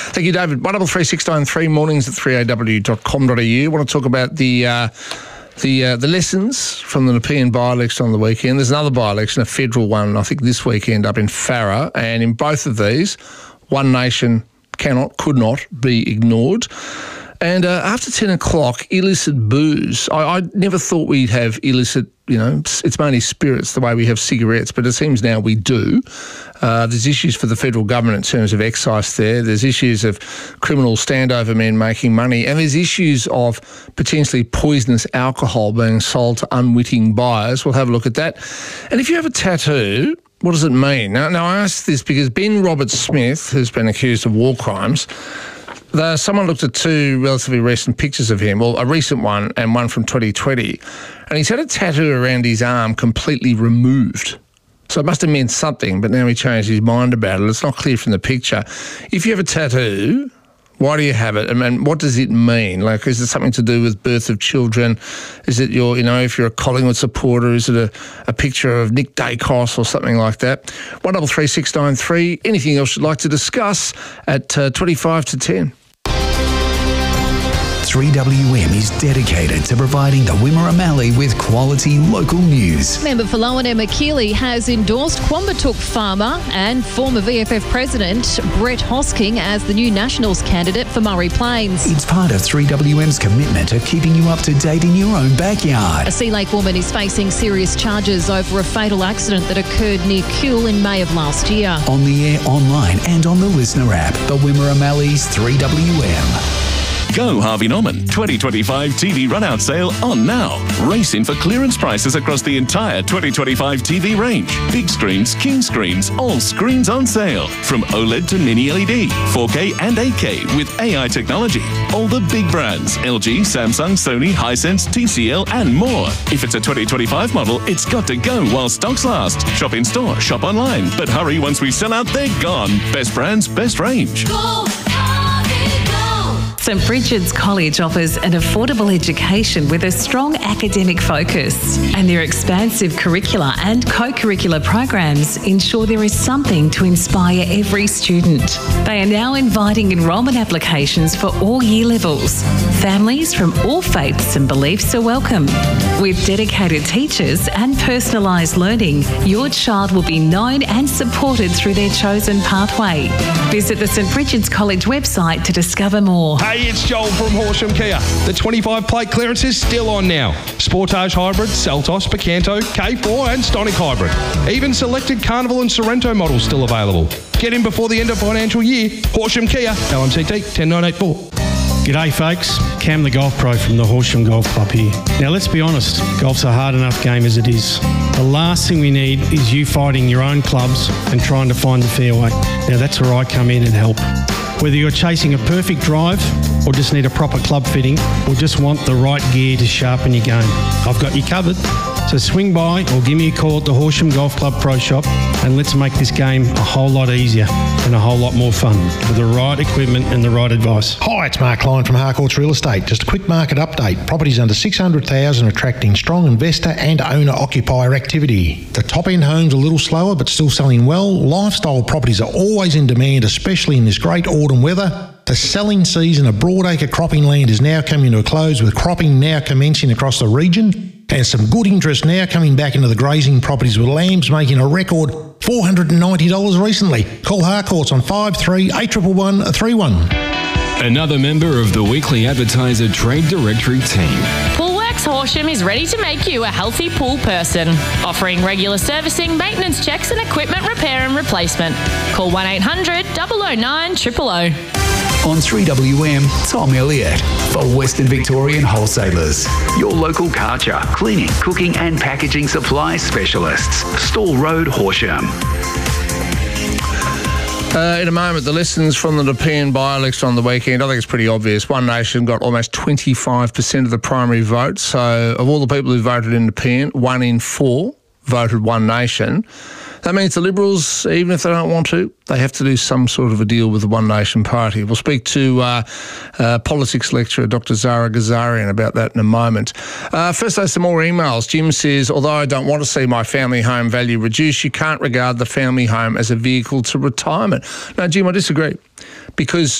Thank you, David. 133693 mornings at 3aw.com.au. Want to talk about the lessons from the Nepean by-election on the weekend. There's another by-election, a federal one, I think this weekend up in Farrer, and in both of these, One Nation could not be ignored. And after 10 o'clock, illicit booze. I never thought we'd have illicit, it's mainly spirits the way we have cigarettes, but it seems now we do. There's issues for the federal government in terms of excise there. There's issues of criminal standover men making money. And there's issues of potentially poisonous alcohol being sold to unwitting buyers. We'll have a look at that. And if you have a tattoo, what does it mean? Now I ask this because Ben Roberts-Smith, who's been accused of war crimes, someone looked at two relatively recent pictures of him, well, a recent one and one from 2020, and he's had a tattoo around his arm completely removed. So it must have meant something, but now he changed his mind about it. It's not clear from the picture. If you have a tattoo, why do you have it? I mean, what does it mean? Like, is it something to do with birth of children? Is it if you're a Collingwood supporter, is it a picture of Nick Dacos or something like that? 133693. Anything else you'd like to discuss at 25 to 10? 3WM is dedicated to providing the Wimmera Mallee with quality local news. Member for Lowan Emma Keeley has endorsed Quambatook farmer and former VFF president Brett Hosking as the new Nationals candidate for Murray Plains. It's part of 3WM's commitment to keeping you up to date in your own backyard. A Sea Lake woman is facing serious charges over a fatal accident that occurred near Kuhl in May of last year. On the air, online and on the Listener app. The Wimmera Malley's 3WM. Go Harvey Norman 2025 TV run-out sale on now. Race in for clearance prices across the entire 2025 TV range. Big screens, king screens, all screens on sale. From OLED to Mini LED, 4K and 8K with AI technology. All the big brands, LG, Samsung, Sony, Hisense, TCL and more. If it's a 2025 model, it's got to go while stocks last. Shop in store, shop online. But hurry, once we sell out, they're gone. Best brands, best range. Go! St Bridget's College offers an affordable education with a strong academic focus, and their expansive curricula and co-curricular programs ensure there is something to inspire every student. They are now inviting enrolment applications for all year levels. Families from all faiths and beliefs are welcome. With dedicated teachers and personalised learning, your child will be known and supported through their chosen pathway. Visit the St Bridget's College website to discover more. Hey, it's Joel from Horsham Kia. The 25 plate clearance is still on now. Sportage Hybrid, Seltos, Picanto, K4 and Stonic Hybrid. Even selected Carnival and Sorrento models still available. Get in before the end of financial year. Horsham Kia, LMCT 10984. G'day folks, Cam the Golf Pro from the Horsham Golf Club here. Now let's be honest, golf's a hard enough game as it is. The last thing we need is you fighting your own clubs and trying to find the fairway. Now that's where I come in and help. Whether you're chasing a perfect drive or just need a proper club fitting or just want the right gear to sharpen your game, I've got you covered. So swing by or give me a call at the Horsham Golf Club Pro Shop and let's make this game a whole lot easier and a whole lot more fun with the right equipment and the right advice. Hi, it's Mark Klein from Harcourts Real Estate. Just a quick market update. Properties under 600,000 attracting strong investor and owner-occupier activity. The top-end homes a little slower but still selling well. Lifestyle properties are always in demand, especially in this great autumn weather. The selling season of broadacre cropping land is now coming to a close, with cropping now commencing across the region. And some good interest now coming back into the grazing properties, with lambs making a record $490 recently. Call Harcourts on 53811131. Another member of the Weekly Advertiser Trade Directory team. Poolworks Horsham is ready to make you a healthy pool person, offering regular servicing, maintenance checks and equipment repair and replacement. Call 1800 009 000. On 3WM, Tom Elliott for Western Victorian Wholesalers. Your local Karcher, cleaning, cooking and packaging supply specialists. Stall Road, Horsham. In a moment, the lessons from the Nepean by-election on the weekend. I think it's pretty obvious. One Nation got almost 25% of the primary vote. So of all the people who voted in Nepean, 1 in 4 voted One Nation. That means the Liberals, even if they don't want to, they have to do some sort of a deal with the One Nation Party. We'll speak to politics lecturer Dr. Zara Ghazarian about that in a moment. First, there's some more emails. Jim says, although I don't want to see my family home value reduce, you can't regard the family home as a vehicle to retirement. No, Jim, I disagree, because